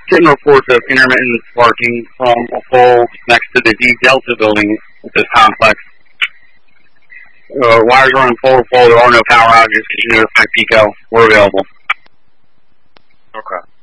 getting reports of intermittent sparking from a pole next to the D Delta building at this complex. Wires running pole to pole. There are no power outages because you know Pico. We're available. Okay.